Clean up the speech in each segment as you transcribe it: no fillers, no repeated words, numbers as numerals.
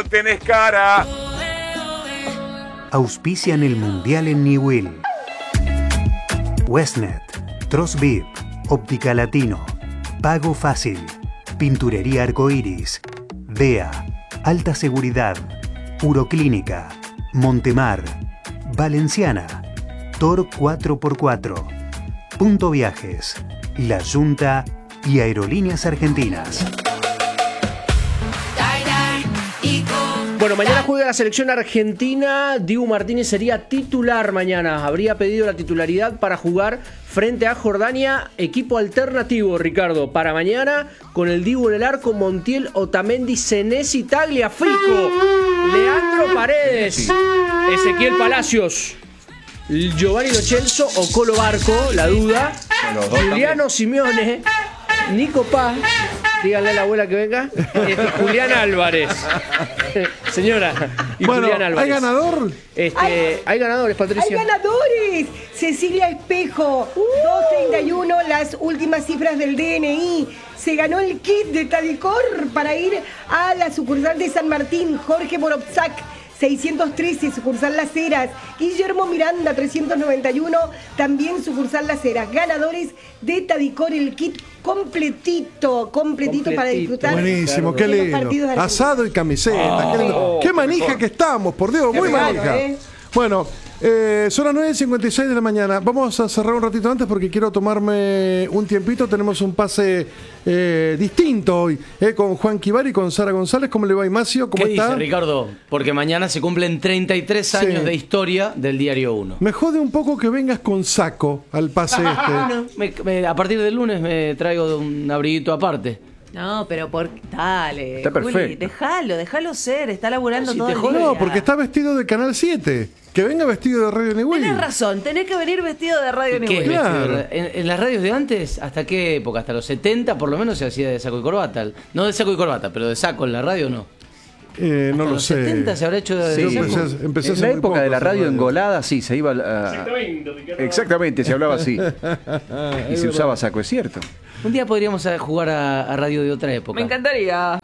no tenés cara. Auspician el Mundial en Newell. Westnet, Trosbib, Óptica Latino, Pago Fácil, Pinturería Arcoiris, DEA, Alta Seguridad, Uroclínica, Montemar, Valenciana, Tor 4x4, Punto Viajes, La Junta y Aerolíneas Argentinas. Bueno, mañana juega la selección argentina. Dibu Martínez sería titular mañana. Habría pedido la titularidad para jugar frente a Jordania. Equipo alternativo, Ricardo, para mañana, con el Dibu en el arco: Montiel, Otamendi, Senesi, Tagliafico, Leandro Paredes, Ezequiel Palacios, Giovanni Lo Celso o Colo Barco, la duda, Juliano Simeone, Nico Paz, díganle a la abuela que venga, Julián Álvarez. Señora, y bueno, Julián Álvarez. ¿Hay ganador? Hay ganadores, Patricia. ¡Hay ganadores! Cecilia Espejo, 231, las últimas cifras del DNI. Se ganó el kit de Tadicor para ir a la sucursal de San Martín. Jorge Morovzak, 613, sucursal Las Heras. Guillermo Miranda, 391, también sucursal Las Heras. Ganadores de Tadicor, el kit completito para disfrutar. Buenísimo, qué de los partidos lindo. argentinos. Asado y camiseta. Qué lindo. Qué manija que estamos, por Dios, muy regalo, manija. Bueno, son las 9:56 de la mañana. Vamos a cerrar un ratito antes porque quiero tomarme un tiempito. Tenemos un pase distinto hoy, con Juan Kibar y con Sara González. ¿Cómo le va, Ignacio? ¿Cómo ¿Qué está? dice, Ricardo? Porque mañana se cumplen 33 años de historia del Diario 1. Me jode un poco que vengas con saco al pase este. A partir del lunes me traigo un abriguito aparte. No, pero dale. Está perfecto. Juli, déjalo ser, está laburando Si todo te el jode. día. No, porque está vestido de Canal 7. Que venga vestido de Radio Newell. Tenés razón, tenés que venir vestido de Radio ¿Qué es Newell. vestido? En las radios de antes, ¿hasta qué época? Hasta los 70 por lo menos se hacía de saco y corbata. No de saco y corbata, pero de saco en la radio no. No lo los sé. 70 se habrá hecho de Yo saco. empecé en hace la muy época poco de la a hacer radio engolada, sí, se iba a... Exactamente, se hablaba así. Y se usaba saco, es cierto. Un día podríamos jugar a radio de otra época. Me encantaría.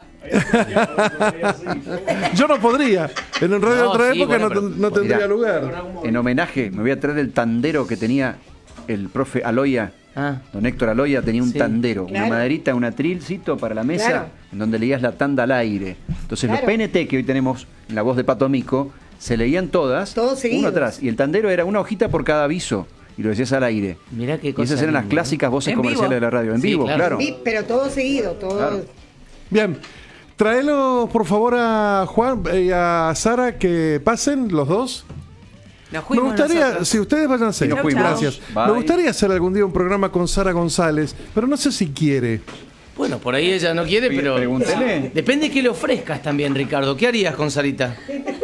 Yo no podría. En un radio de otra época bueno, no tendría Mirá, lugar. En homenaje, me voy a traer el tandero que tenía el profe Aloya. Don Héctor Aloya tenía un tandero, una maderita, un atrilcito para la mesa, en donde leías la tanda al aire. Entonces los PNT que hoy tenemos en la voz de Pato Mico, se leían todos uno atrás. Y el tandero era una hojita por cada aviso. Y lo decías al aire. Mirá qué y cosa esas eran las linda, clásicas voces En comerciales vivo. de la radio. En vivo, claro. Pero todo seguido, todo. Claro. Bien. Traelo, por favor, a Juan y a Sara que pasen los dos. Nos Me fuimos gustaría, nosotros. si ustedes vayan a Sí, nos fuimos. gracias. Bye. Me gustaría hacer algún día un programa con Sara González, pero no sé si quiere. Bueno, por ahí ella no quiere, pero Pregúntele. depende de qué le ofrezcas también, Ricardo. ¿Qué harías con Sarita?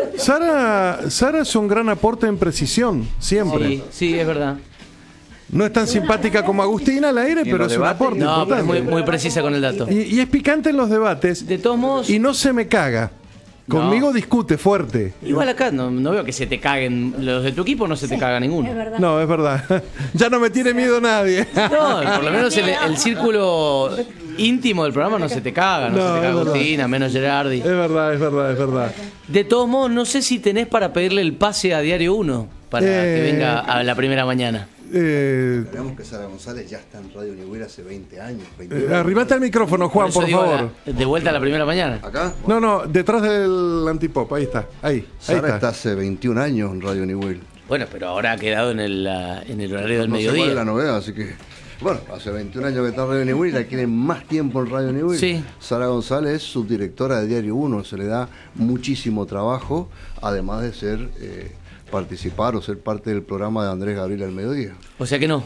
Sara es un gran aporte en precisión, siempre. Sí, es verdad. No es tan simpática como Agustina al aire, ¿Y en pero los es un debates? aporte No, pero es importante. muy precisa con el dato. Y es picante en los debates. De todos modos, Y no se me caga. Conmigo discute fuerte. igual acá no veo que se te caguen. Los de tu equipo no se te caga ninguno. No, es verdad. Ya no me tiene miedo nadie. No, por lo menos el círculo íntimo del programa no se te caga. No se te No, caga es verdad. Agustina, menos Gerardi. Es verdad. De todos modos, no sé si tenés para pedirle el pase a Diario 1 para que venga a la primera mañana. Esperamos que Sara González ya está en Radio Newell hace 20 años. 21 Arrimate al micrófono, Juan, eso por digo, favor. de vuelta a la primera mañana. ¿Acá? No, detrás del antipop. Ahí está. Ahí Sara está está. hace 21 años en Radio Newell. Bueno, pero ahora ha quedado en el horario del No sé cuál es mediodía. la novedad, así que... Bueno, hace 21 años que está en Radio Newell y la quieren más tiempo en Radio Newell. Sí. Sara González es subdirectora de Diario 1, se le da muchísimo trabajo, además de ser participar o ser parte del programa de Andrés Gabriel al mediodía. O sea que no.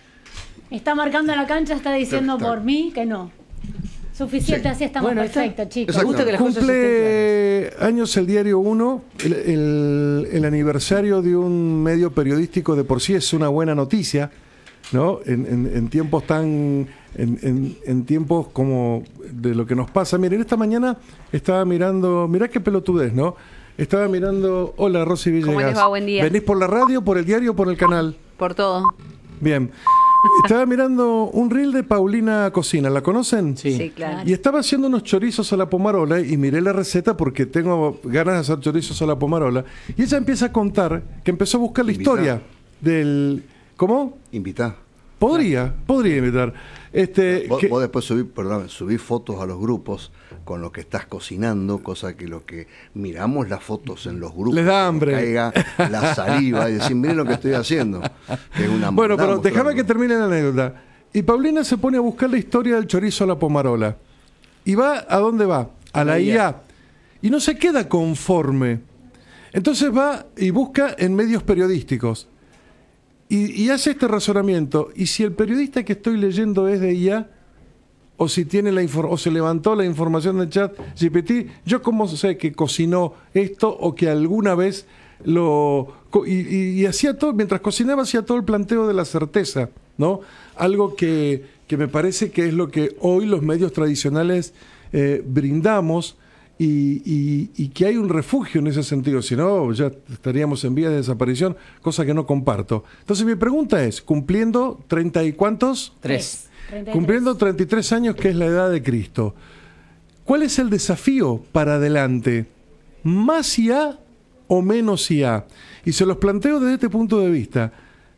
Está marcando la cancha, está diciendo por mí que no. Suficiente, así estamos Bueno, perfectos, chicos. Me gusta que las cosas estén Cumple años el Diario 1, el aniversario de un medio periodístico de por sí es una buena noticia, ¿no? En tiempos tan... En tiempos como de lo que nos pasa. Miren, esta mañana estaba mirando... Mirá qué pelotudez, ¿no? Estaba mirando... Hola, Rosy Villegas. ¿Cómo les va? Buen día. ¿Venís por la radio, por el diario o por el canal? Por todo. Bien. Estaba mirando un reel de Paulina Cocina, ¿la conocen? Sí, claro. Y estaba haciendo unos chorizos a la pomarola y miré la receta porque tengo ganas de hacer chorizos a la pomarola. Y ella empieza a contar que empezó a buscar la historia del... ¿Cómo? Invitá. Podría invitar. Vos después subí fotos a los grupos con lo que estás cocinando, cosa que lo que miramos las fotos en los grupos les da hambre, caiga la saliva y decir, miren lo que estoy haciendo, que es una bueno, pero mostrarlo. déjame que termine la anécdota. Y Paulina se pone a buscar la historia del chorizo a la pomarola y va, ¿a dónde va? A la IA. Y no se queda conforme, entonces va y busca en medios periodísticos y hace este razonamiento. Y si el periodista que estoy leyendo es de IA, o si tiene o se levantó la información del chat GPT, yo cómo sé que cocinó esto o que alguna vez y hacía todo, mientras cocinaba hacía todo el planteo de la certeza, ¿no? Algo que me parece que es lo que hoy los medios tradicionales brindamos y que hay un refugio en ese sentido, si no ya estaríamos en vías de desaparición, cosa que no comparto. Entonces mi pregunta es, cumpliendo 30 y ¿cuántos? 3. 33. Cumpliendo 33 años, que es la edad de Cristo, ¿cuál es el desafío para adelante? ¿Más IA o menos IA? Y se los planteo desde este punto de vista.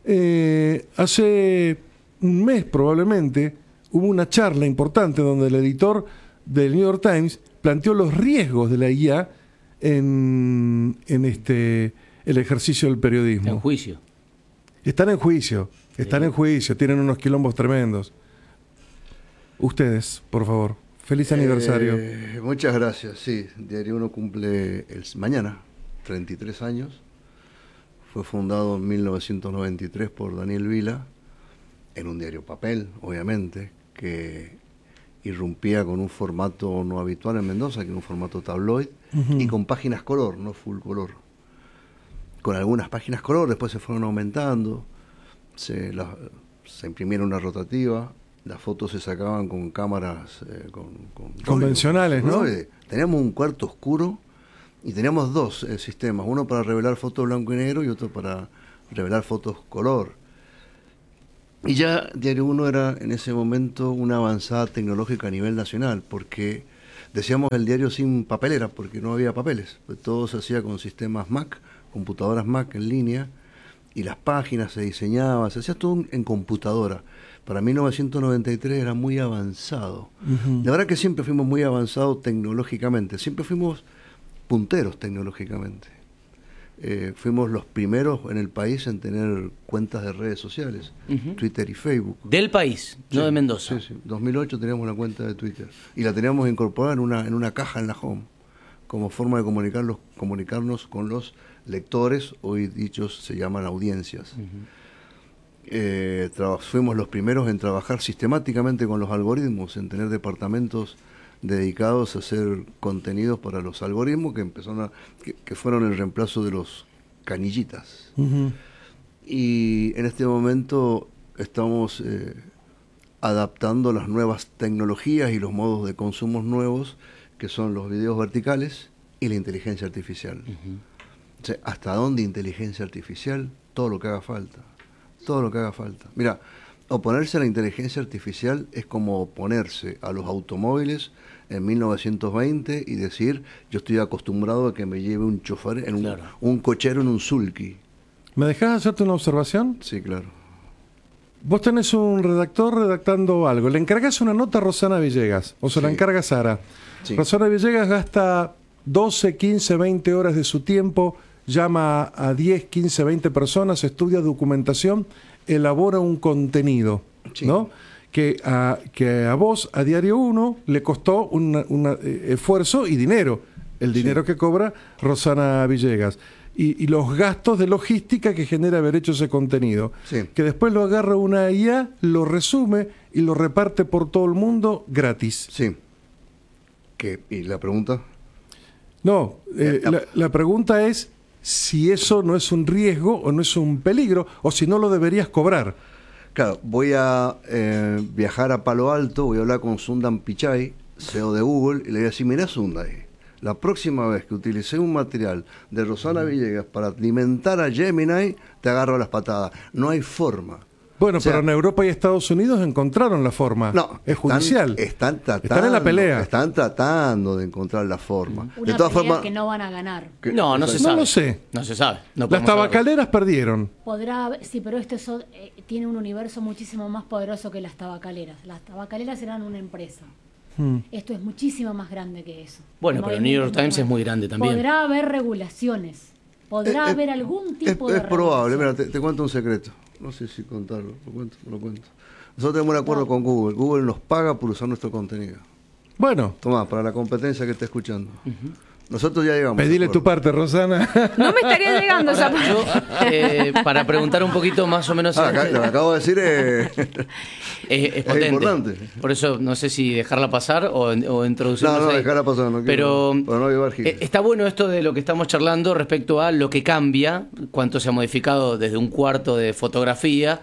Hace un mes probablemente hubo una charla importante donde el editor del New York Times planteó los riesgos de la IA en el ejercicio del periodismo. En juicio. Están en juicio, tienen unos quilombos tremendos. Ustedes, por favor, feliz aniversario. Muchas gracias, sí, Diario 1 cumple mañana 33 años. Fue fundado en 1993 por Daniel Vila, en un diario papel, obviamente, que irrumpía con un formato no habitual en Mendoza, que era un formato tabloid, y con páginas color, no full color. Con algunas páginas color, después se fueron aumentando, se imprimieron una rotativa, las fotos se sacaban con cámaras convencionales, ¿no? Teníamos un cuarto oscuro y teníamos dos sistemas, uno para revelar fotos blanco y negro y otro para revelar fotos color. Y ya Diario 1 era en ese momento una avanzada tecnológica a nivel nacional, porque decíamos el diario sin papelera, porque no había papeles, todo se hacía con sistemas Mac, computadoras Mac en línea, y las páginas se diseñaban, se hacía todo en computadora. Para 1993 era muy avanzado. La verdad que siempre fuimos muy avanzados tecnológicamente, siempre fuimos punteros tecnológicamente. Fuimos los primeros en el país en tener cuentas de redes sociales, Twitter y Facebook. Del país, sí, no de Mendoza. Sí. 2008 teníamos una cuenta de Twitter y la teníamos incorporada en una caja en la home, como forma de comunicarnos con los lectores, hoy dichos se llaman audiencias. Fuimos los primeros en trabajar sistemáticamente con los algoritmos, en tener departamentos dedicados a hacer contenidos para los algoritmos que fueron el reemplazo de los canillitas. Y en este momento estamos adaptando las nuevas tecnologías y los modos de consumo nuevos, que son los videos verticales y la inteligencia artificial. O sea, ¿hasta dónde inteligencia artificial? Todo lo que haga falta. Todo lo que haga falta. Mira, oponerse a la inteligencia artificial es como oponerse a los automóviles en 1920 y decir, yo estoy acostumbrado a que me lleve un chofer, un cochero en un sulky. ¿Me dejás hacerte una observación? Sí, claro. Vos tenés un redactor redactando algo, le encargas una nota a Rosana Villegas, o se la encarga Sara. Sí. Rosana Villegas gasta 12, 15, 20 horas de su tiempo, llama a 10, 15, 20 personas, estudia documentación, elabora un contenido, ¿no? Que a vos, a Diario 1, le costó un esfuerzo y dinero, el dinero que cobra Rosana Villegas, y los gastos de logística que genera haber hecho ese contenido, que después lo agarra una IA, lo resume y lo reparte por todo el mundo gratis. Sí. ¿Y la pregunta? No, la pregunta es si eso no es un riesgo o no es un peligro, o si no lo deberías cobrar. Claro, voy a viajar a Palo Alto, voy a hablar con Sundar Pichai, CEO de Google, y le voy a decir, mirá Sundar, la próxima vez que utilicé un material de Rosana Villegas para alimentar a Gemini, te agarro las patadas. No hay forma. Bueno, O sea, pero en Europa y Estados Unidos encontraron la forma. No, es judicial. Están en la pelea. Están tratando de encontrar la forma. Una De todas pelea formas, que no van a ganar. No, no se sabe. No lo sé. No se sabe. No Las podemos saberlo. tabacaleras perdieron. Sí, pero tiene un universo muchísimo más poderoso que las tabacaleras. Las tabacaleras eran una empresa. Esto es muchísimo más grande que eso. Bueno, pero el New York Times es muy grande también. Podrá haber regulaciones. Podrá haber algún tipo de es probable. Mira, regulación. te cuento un secreto. No sé si contarlo. Lo cuento. Nosotros tenemos un acuerdo con Google. Google nos paga por usar nuestro contenido. Bueno. Tomá, para la competencia que está escuchando. Nosotros ya llegamos. Pedile tu parte, Rosana. No me estaría llegando esa parte. Yo, para preguntar un poquito más o menos... Lo que acabo de decir es potente. importante. Por eso no sé si dejarla pasar o introducirnos No, ahí. dejarla pasar. No Pero no llevar giles. está bueno esto de lo que estamos charlando respecto a lo que cambia, cuánto se ha modificado desde un cuarto de fotografía.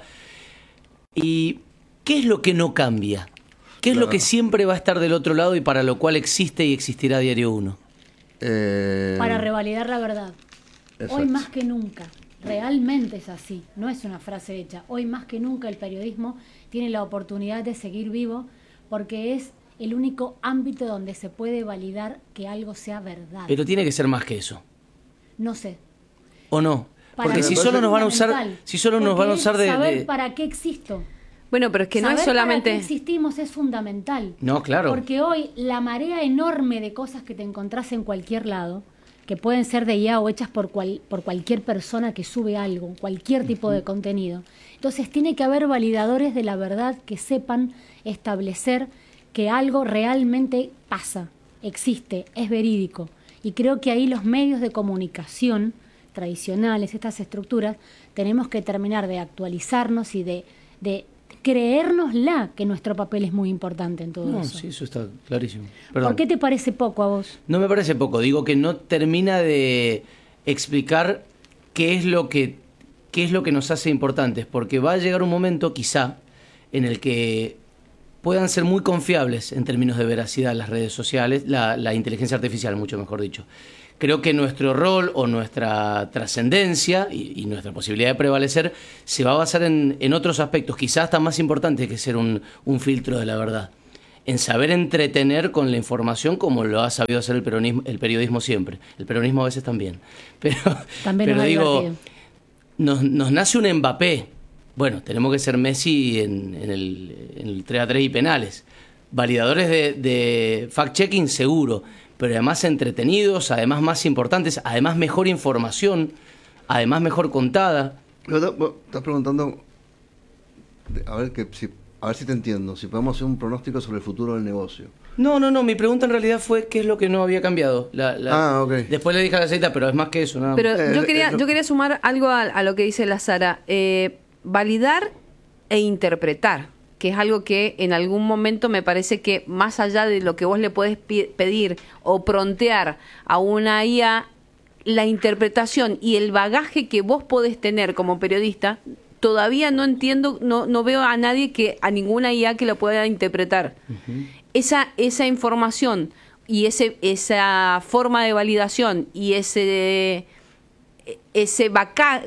¿Y qué es lo que no cambia? ¿Qué es lo que siempre va a estar del otro lado y para lo cual existe y existirá Diario 1? Para revalidar la verdad. Exacto. Hoy más que nunca, realmente es así, no es una frase hecha. Hoy más que nunca el periodismo tiene la oportunidad de seguir vivo porque es el único ámbito donde se puede validar que algo sea verdad. Pero tiene que ser más que eso. No sé. ¿O no? Para Porque mí si es solo nos van a usar, fundamental, si solo nos van a porque usar saber para qué existo. Bueno, pero es que no es Saber para solamente... qué existimos es fundamental. No, claro. Porque hoy la marea enorme de cosas que te encontrás en cualquier lado, que pueden ser de IA o hechas por cualquier persona que sube algo, cualquier tipo de contenido. Entonces tiene que haber validadores de la verdad que sepan establecer que algo realmente pasa, existe, es verídico. Y creo que ahí los medios de comunicación tradicionales, estas estructuras, tenemos que terminar de actualizarnos y de creérnosla que nuestro papel es muy importante en todo eso. Sí, eso está clarísimo. Perdón. ¿Por qué te parece poco a vos? No me parece poco, digo que no termina de explicar qué es lo que nos hace importantes, porque va a llegar un momento, quizá, en el que puedan ser muy confiables en términos de veracidad las redes sociales, la inteligencia artificial, mucho mejor dicho. Creo que nuestro rol o nuestra trascendencia y nuestra posibilidad de prevalecer se va a basar en otros aspectos, quizás hasta más importantes que ser un filtro de la verdad. En saber entretener con la información como lo ha sabido hacer el periodismo siempre. El peronismo a veces también. Pero digo, nos nace un Mbappé. Bueno, tenemos que ser Messi en el 3-3 y penales. Validadores de fact-checking, seguro. Pero además entretenidos, además más importantes, además mejor información, además mejor contada. Estás preguntando, a ver si te entiendo, si podemos hacer un pronóstico sobre el futuro del negocio. No, mi pregunta en realidad fue qué es lo que no había cambiado. Ok. Después le dije a la Zeta, pero es más que eso. Nada. Pero yo quería sumar algo a lo que dice la Sara. Validar e interpretar, que es algo que en algún momento me parece que más allá de lo que vos le podés pedir o prontear a una IA, la interpretación y el bagaje que vos podés tener como periodista, todavía no entiendo, no veo a nadie a ninguna IA que lo pueda interpretar. Uh-huh. Esa información y esa forma de validación y ese backup,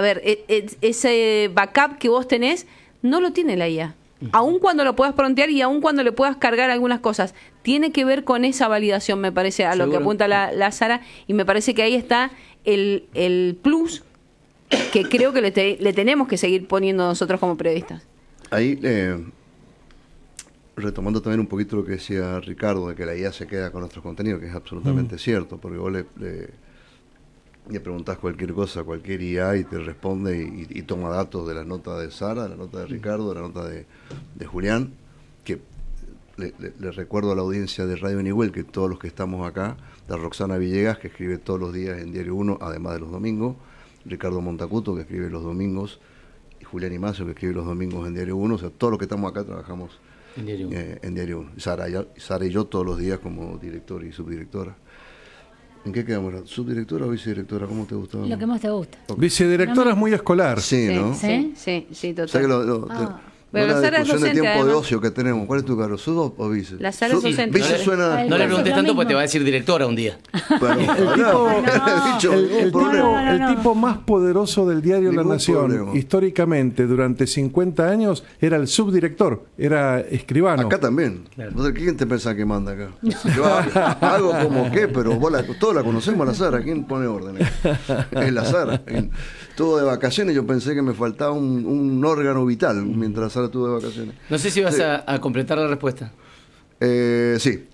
ese backup que vos tenés, no lo tiene la IA. Aun cuando lo puedas prontear y aun cuando le puedas cargar algunas cosas, tiene que ver con esa validación, me parece, a lo que apunta la Sara, y me parece que ahí está el plus que creo que le tenemos que seguir poniendo nosotros como periodistas. Ahí, retomando también un poquito lo que decía Ricardo, de que la IA se queda con nuestros contenidos, que es absolutamente cierto, porque vos le preguntás cualquier cosa a cualquier IA y te responde y toma datos de la nota de Sara, de la nota de Ricardo, de la nota de Julián, que le recuerdo a la audiencia de Radio Nivel que todos los que estamos acá, de Roxana Villegas, que escribe todos los días en Diario 1, además de los domingos, Ricardo Montacuto, que escribe los domingos, y Julián Imacio, que escribe los domingos en Diario 1, o sea, todos los que estamos acá trabajamos en Diario 1. Sara y yo todos los días como director y subdirectora. ¿En qué quedamos? ¿Subdirectora o vicedirectora? ¿Cómo te gustaba? Lo que más te gusta. Okay. Vicedirectora es muy escolar. Sí, ¿no? Sí, total. O sea que Pero la Sara es docente, de tiempo además. de ocio que tenemos. ¿Cuál es tu cargo? ¿Sud o vice? La Sara es docente. Vice suena... No le preguntes tanto porque te va a decir directora un día. Pero, el tipo más poderoso del diario La Ningún Nación, problema. históricamente, durante 50 años, era el subdirector, era escribano. Acá también. ¿Quién te piensa que manda acá? Yo hago como que, pero todos la conocemos, la Sara. ¿Quién pone orden? Es la Sara. Todo de vacaciones, yo pensé que me faltaba un órgano vital mientras Sara estuvo de vacaciones. No sé si vas a completar la respuesta. Sí.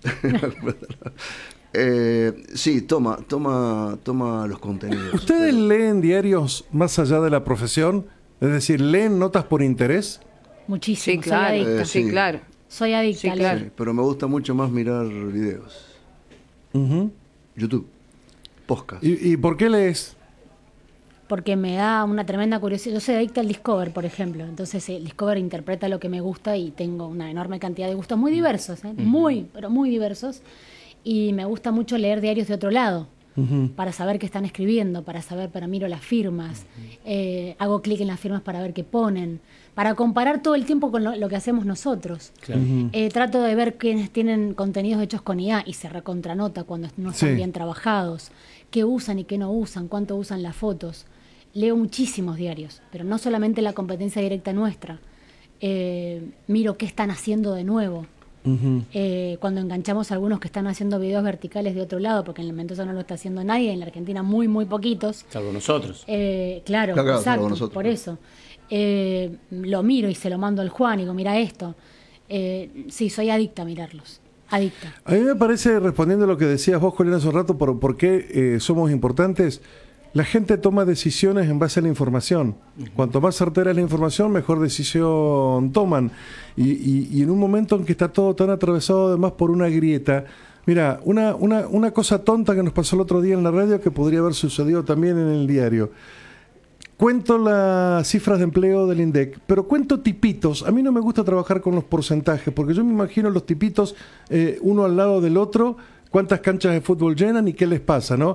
Sí, toma los contenidos. ¿Ustedes leen diarios más allá de la profesión? Es decir, ¿leen notas por interés? Muchísimo. Sí, claro. Soy adicta. Sí, claro. Soy adicta. Sí, a claro. leer. Sí, pero me gusta mucho más mirar videos. YouTube, podcast. ¿Y por qué lees? Porque me da una tremenda curiosidad. Yo soy adicta al Discover, por ejemplo. Entonces el Discover interpreta lo que me gusta y tengo una enorme cantidad de gustos muy diversos, muy, pero muy diversos. Y me gusta mucho leer diarios de otro lado, para saber qué están escribiendo, para miro las firmas, hago clic en las firmas para ver qué ponen, para comparar todo el tiempo con lo que hacemos nosotros. Claro. Trato de ver quiénes tienen contenidos hechos con IA y se recontranota cuando no están Sí. bien trabajados, qué usan y qué no usan, cuánto usan las fotos. Leo muchísimos diarios, pero no solamente la competencia directa nuestra. Miro qué están haciendo de nuevo. Cuando enganchamos a algunos que están haciendo videos verticales de otro lado, porque en el Mendoza no lo está haciendo nadie, en la Argentina muy, muy poquitos. Salvo nosotros. Claro, Claro, exacto, nosotros. por eso. Lo miro y se lo mando al Juan y digo, mira esto. Sí, soy adicta a mirarlos. Adicta. A mí me parece, respondiendo a lo que decías vos, Julián, hace un rato, por qué somos importantes, la gente toma decisiones en base a la información. Cuanto más certera es la información, mejor decisión toman. Y en un momento en que está todo tan atravesado además por una grieta, mira, una cosa tonta que nos pasó el otro día en la radio que podría haber sucedido también en el diario. Cuento las cifras de empleo del INDEC, pero cuento tipitos. A mí no me gusta trabajar con los porcentajes, porque yo me imagino los tipitos uno al lado del otro, cuántas canchas de fútbol llenan y qué les pasa, ¿no?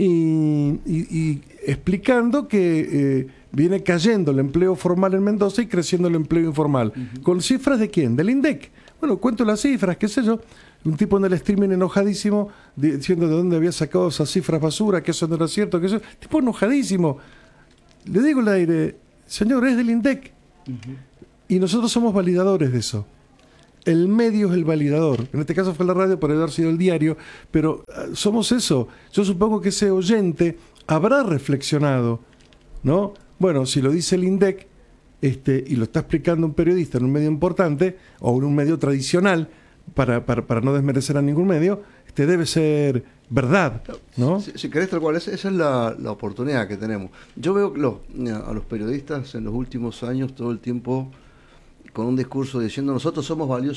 Y explicando que viene cayendo el empleo formal en Mendoza y creciendo el empleo informal. ¿Con cifras de quién? Del INDEC. Bueno, cuento las cifras, qué sé yo. Un tipo en el streaming enojadísimo, diciendo de dónde había sacado esas cifras basura, que eso no era cierto, que eso... Tipo enojadísimo. Le digo al aire, señor, es del INDEC. Y nosotros somos validadores de eso. El medio es el validador. En este caso fue la radio, por haber sido el diario, pero somos eso. Yo supongo que ese oyente habrá reflexionado, ¿no? Bueno, si lo dice el INDEC, y lo está explicando un periodista en un medio importante, o en un medio tradicional, para no desmerecer a ningún medio, debe ser verdad, ¿no? Si querés tal cual, esa es la oportunidad que tenemos. Yo veo a los periodistas en los últimos años todo el tiempo con un discurso diciendo nosotros somos valiosos